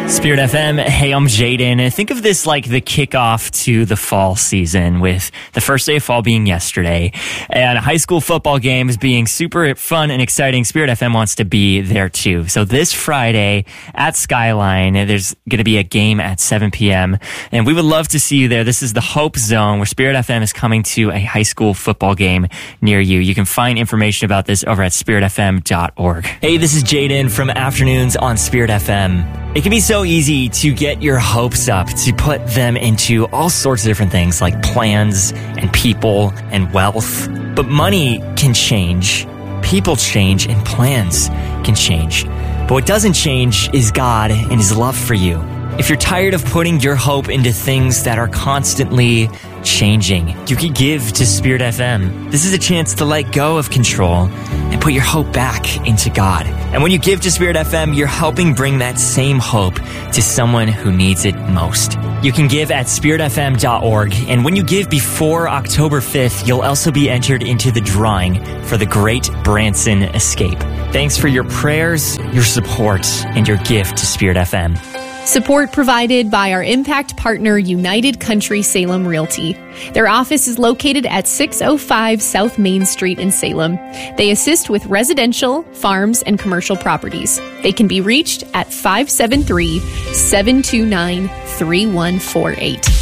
Spirit FM, hey, I'm Jaden. Think of this like the kickoff to the fall season, with the first day of fall being yesterday and high school football games being super fun and exciting. Spirit FM wants to be there too. So this Friday at Skyline, there's going to be a game at 7 p.m. and we would love to see you there. This is the Hope Zone, where Spirit FM is coming to a high school football game near you. You can find information about this over at spiritfm.org. Hey, this is Jaden from Afternoons on Spirit FM. It can be so easy to get your hopes up, to put them into all sorts of different things like plans and people and wealth. But money can change, people change, and plans can change. But what doesn't change is God and His love for you. If you're tired of putting your hope into things that are constantly changing, you can give to Spirit FM. This is a chance to let go of control and put your hope back into God. And when you give to Spirit FM, you're helping bring that same hope to someone who needs it most. You can give at spiritfm.org, and when you give before October 5th, you'll also be entered into the drawing for the Great Branson Escape. Thanks for your prayers, your support, and your gift to Spirit FM. Support provided by our impact partner, United Country Salem Realty. Their office is located at 605 South Main Street in Salem. They assist with residential, farms, and commercial properties. They can be reached at 573-729-3148.